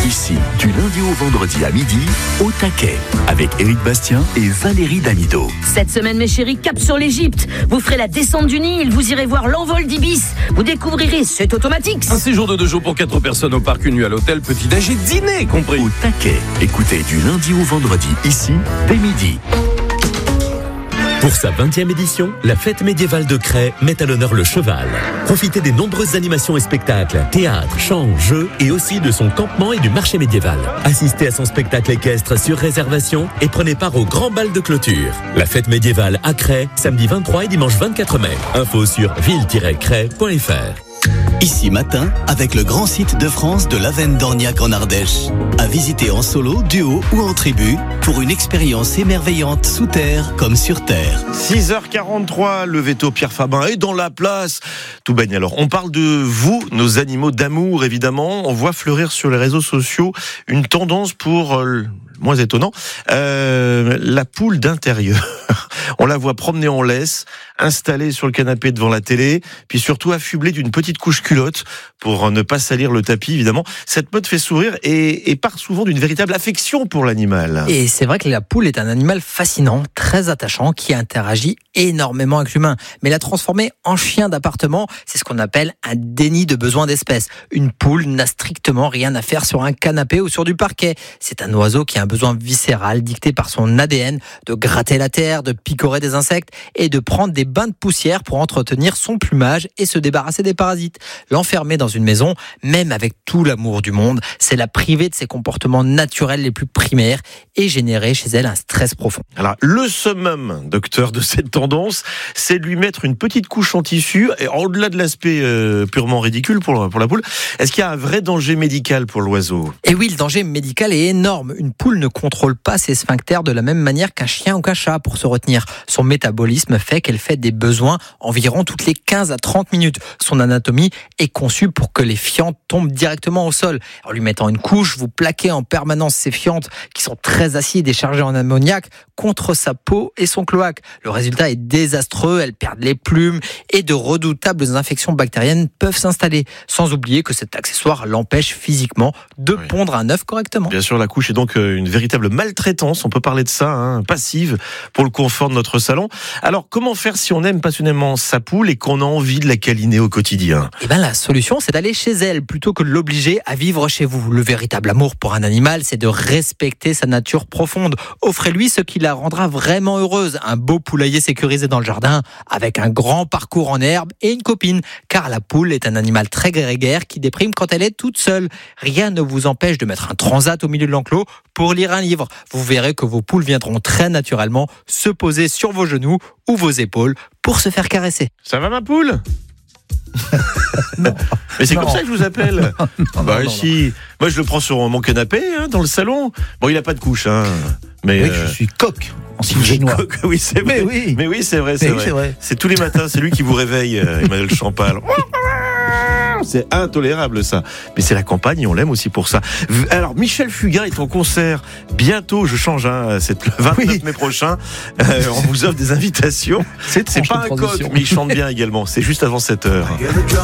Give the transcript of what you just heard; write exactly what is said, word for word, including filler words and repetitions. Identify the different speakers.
Speaker 1: Ici, du lundi au vendredi à midi, au taquet, avec Éric Bastien et Valérie Damido.
Speaker 2: Cette semaine, mes chéris, cap sur l'Égypte. Vous ferez la descente du Nil, vous irez voir l'envol d'Ibis. Vous découvrirez cet automatique.
Speaker 3: Un séjour de deux jours pour quatre personnes au parc, une nuit à l'hôtel, petit-déj et dîner compris.
Speaker 1: Au taquet, écoutez du lundi au vendredi, ici, dès midi.
Speaker 4: Pour sa vingtième édition, la fête médiévale de Cray met à l'honneur le cheval. Profitez des nombreuses animations et spectacles, théâtre, chants, jeux et aussi de son campement et du marché médiéval. Assistez à son spectacle équestre sur réservation et prenez part au grand bal de clôture. La fête médiévale à Cray, samedi vingt-trois et dimanche vingt-quatre mai. Info sur ville tiret cray point f r.
Speaker 5: Ici matin, avec le grand site de France de l'Avenne d'Orniac en Ardèche. À visiter en solo, duo ou en tribu pour une expérience émerveillante sous terre comme sur terre.
Speaker 6: six heures quarante-trois, le veto Pierre Fabin est dans la place. Tout baigne alors. On parle de vous, nos animaux d'amour évidemment. On voit fleurir sur les réseaux sociaux une tendance pour... Euh, moins étonnant, euh, la poule d'intérieur. On la voit promener en laisse, installée sur le canapé devant la télé, puis surtout affublée d'une petite couche culotte pour ne pas salir le tapis, évidemment. Cette mode fait sourire et, et part souvent d'une véritable affection pour l'animal.
Speaker 7: Et c'est vrai que la poule est un animal fascinant, très attachant, qui interagit énormément avec l'humain. Mais la transformer en chien d'appartement, c'est ce qu'on appelle un déni de besoin d'espèce. Une poule n'a strictement rien à faire sur un canapé ou sur du parquet. C'est un oiseau qui a un besoin viscéral dicté par son A D N de gratter la terre, de picorer des insectes et de prendre des bains de poussière pour entretenir son plumage et se débarrasser des parasites. L'enfermer dans une maison, même avec tout l'amour du monde, c'est la priver de ses comportements naturels les plus primaires et générer chez elle un stress profond.
Speaker 6: Alors, le summum, docteur, de cette tendance, c'est de lui mettre une petite couche en tissu, et au-delà de l'aspect euh, purement ridicule pour, pour la poule, est-ce qu'il y a un vrai danger médical pour l'oiseau ?
Speaker 7: Et oui, le danger médical est énorme. Une poule ne contrôle pas ses sphincters de la même manière qu'un chien ou qu'un chat pour se retenir. Son métabolisme fait qu'elle fait des besoins environ toutes les quinze à trente minutes. Son anatomie est conçue pour que les fientes tombent directement au sol. En lui mettant une couche, vous plaquez en permanence ces fientes qui sont très acides et chargées en ammoniac contre sa peau et son cloaque. Le résultat est désastreux, elles perdent les plumes et de redoutables infections bactériennes peuvent s'installer. Sans oublier que cet accessoire l'empêche physiquement de oui. pondre un œuf correctement.
Speaker 6: Bien sûr, la couche est donc une véritable maltraitance, on peut parler de ça, hein, passive, pour le confort de notre salon. Alors, comment faire si on aime passionnément sa poule et qu'on a envie de la câliner au quotidien ?
Speaker 7: Eh ben, la solution, c'est d'aller chez elle, plutôt que de l'obliger à vivre chez vous. Le véritable amour pour un animal, c'est de respecter sa nature profonde. Offrez-lui ce qui la rendra vraiment heureuse. Un beau poulailler sécurisé dans le jardin, avec un grand parcours en herbe et une copine. Car la poule est un animal très grégaire qui déprime quand elle est toute seule. Rien ne vous empêche de mettre un transat au milieu de l'enclos pour lire un livre. Vous verrez que vos poules viendront très naturellement se poser sur vos genoux ou vos épaules pour se faire caresser.
Speaker 6: Ça va ma poule ? Non. Mais c'est non. Comme ça que je vous appelle. Non, non, bah non, si. Non. Moi je le prends sur mon canapé hein, dans le salon. Bon, il a pas de couche hein. Mais
Speaker 8: oui,
Speaker 6: euh...
Speaker 8: je suis coq en signe génois.
Speaker 6: Coq, oui, c'est vrai.
Speaker 8: Mais oui,
Speaker 6: mais oui, c'est vrai, c'est,
Speaker 8: mais
Speaker 6: vrai.
Speaker 8: Oui, c'est vrai.
Speaker 6: C'est tous les matins, c'est lui qui vous réveille, euh, Emmanuel Champal. C'est intolérable ça. Mais c'est la campagne et on l'aime aussi pour ça. Alors Michel Fugain est en concert bientôt, je change, hein, c'est le vingt-neuf oui. mai prochain. Euh, on vous offre des invitations. C'est, c'est pas un coq, mais il chante bien également. C'est juste avant sept heures.